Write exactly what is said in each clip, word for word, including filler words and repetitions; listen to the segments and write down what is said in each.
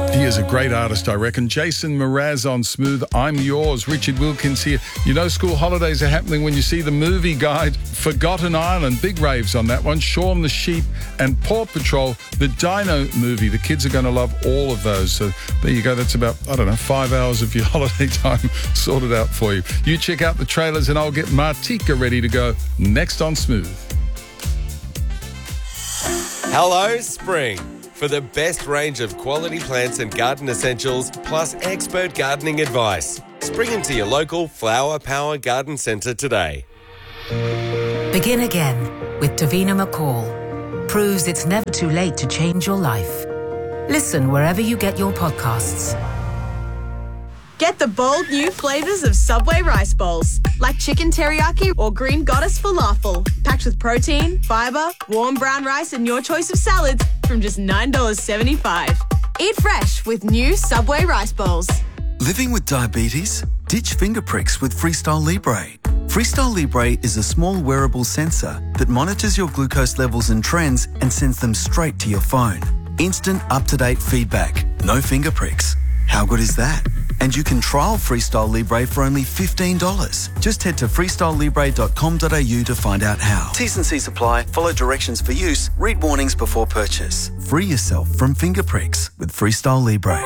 He is a great artist, I reckon. Jason Mraz on Smooth. I'm yours. Richard Wilkins here. You know school holidays are happening when you see the movie guide. Forgotten Island, big raves on that one. Shaun the Sheep and Paw Patrol, the Dino movie. The kids are going to love all of those. So there you go. That's about, I don't know, five hours of your holiday time sorted out for you. You check out the trailers and I'll get Martika ready to go next on Smooth. Hello, Spring. For the best range of quality plants and garden essentials, plus expert gardening advice. Spring into your local Flower Power Garden Centre today. Begin again with Davina McCall. Proves it's never too late to change your life. Listen wherever you get your podcasts. Get the bold new flavours of Subway rice bowls, like chicken teriyaki or green goddess falafel, packed with protein, fibre, warm brown rice and your choice of salads from just nine dollars seventy-five. Eat fresh with new Subway rice bowls. Living with diabetes? Ditch finger pricks with Freestyle Libre. Freestyle Libre is a small wearable sensor that monitors your glucose levels and trends and sends them straight to your phone. Instant up-to-date feedback. No finger pricks. How good is that? And you can trial Freestyle Libre for only fifteen dollars. Just head to freestyle libre dot com dot a u to find out how. T's and C's apply. Follow directions for use. Read warnings before purchase. Free yourself from finger pricks with Freestyle Libre.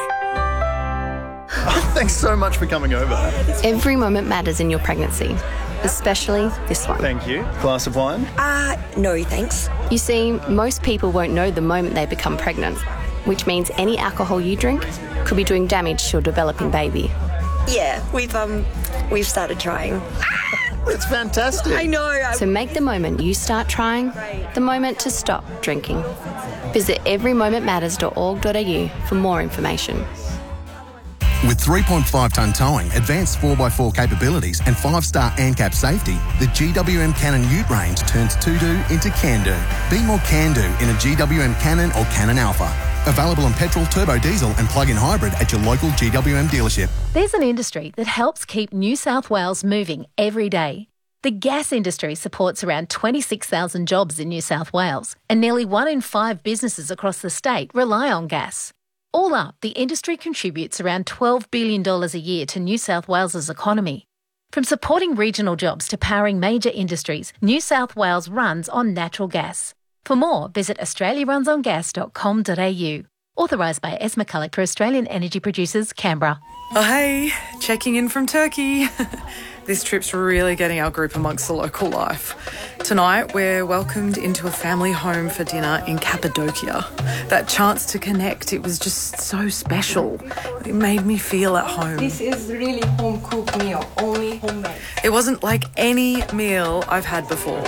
Thanks so much for coming over. Every moment matters in your pregnancy, especially this one. Thank you. Glass of wine? Uh, no thanks. You see, most people won't know the moment they become pregnant, which means any alcohol you drink could be doing damage to your developing baby. Yeah, we've um, we've started trying. It's fantastic. I know. So make the moment you start trying the moment to stop drinking. Visit every moment matters dot org dot a u for more information. With three point five tonne towing, advanced four by four capabilities and five star ANCAP safety, the G W M Cannon Ute range turns to-do into can-do. Be more can-do in a G W M Cannon or Cannon Alpha. Available in petrol, turbo diesel and plug-in hybrid at your local G W M dealership. There's an industry that helps keep New South Wales moving every day. The gas industry supports around twenty-six thousand jobs in New South Wales, and nearly one in five businesses across the state rely on gas. All up, the industry contributes around twelve billion dollars a year to New South Wales's economy. From supporting regional jobs to powering major industries, New South Wales runs on natural gas. For more, visit australia runs on gas dot com dot a u. Authorised by S. McCulloch for Australian Energy Producers, Canberra. Oh, hey, checking in from Turkey. This trip's really getting our group amongst the local life. Tonight, we're welcomed into a family home for dinner in Cappadocia. That chance to connect, it was just so special. It made me feel at home. This is really home-cooked meal, only homemade. It wasn't like any meal I've had before.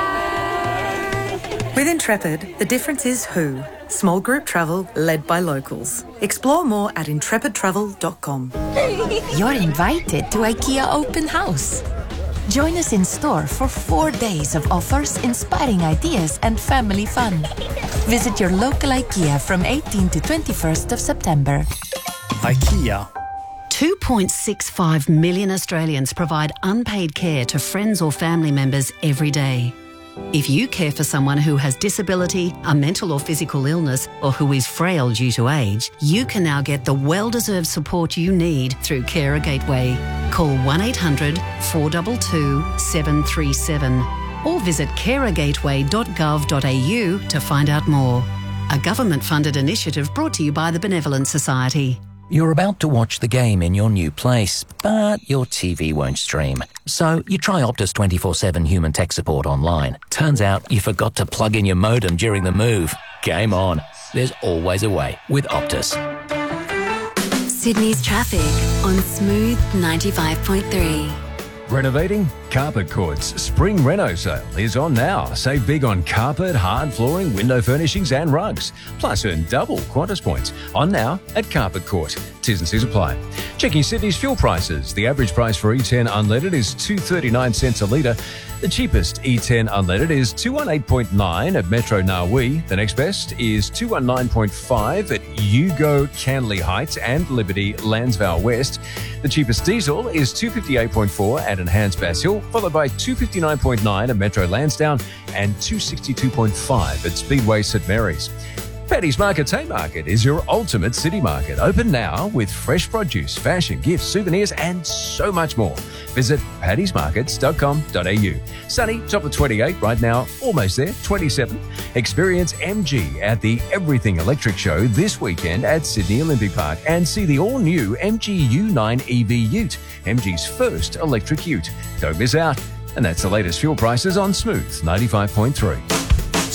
With Intrepid, the difference is who. Small group travel led by locals. Explore more at intrepid travel dot com. You're invited to IKEA Open House. Join us in store for four days of offers, inspiring ideas and family fun. Visit your local IKEA from eighteenth to twenty-first of September. IKEA. two point six five million Australians provide unpaid care to friends or family members every day. If you care for someone who has disability, a mental or physical illness, or who is frail due to age, you can now get the well-deserved support you need through Carer Gateway. Call one eight hundred four two two seven three seven or visit carer gateway dot gov dot a u to find out more. A government-funded initiative brought to you by the Benevolent Society. You're about to watch the game in your new place, but your T V won't stream. So you try Optus twenty-four seven human tech support online. Turns out you forgot to plug in your modem during the move. Game on. There's always a way with Optus. Sydney's traffic on Smooth ninety-five point three. Renovating? Carpet Court's Spring Reno sale is on now. Save big on carpet, hard flooring, window furnishings and rugs. Plus earn double Qantas points. On now at Carpet Court. T's and C's apply. Checking Sydney's fuel prices. The average price for E ten unleaded is two dollars thirty-nine cents a litre. The cheapest E ten unleaded is two eighteen point nine at Metro Narwee. The next best is two nineteen point five at Yugo Canley Heights and Liberty Lansvale West. The cheapest diesel is two fifty-eight point four at Enhanced Bass Hill, followed by two fifty-nine point nine at Metro Lansdowne and two sixty-two point five at Speedway St Mary's. Paddy's Markets Haymarket is your ultimate city market. Open now with fresh produce, fashion, gifts, souvenirs, and so much more. Visit paddies markets dot com dot a u. Sunny, top of twenty-eight right now, almost there, twenty-seven. Experience M G at the Everything Electric Show this weekend at Sydney Olympic Park and see the all-new M G U nine E V Ute, M G's first electric ute. Don't miss out. And that's the latest fuel prices on Smooth ninety-five point three.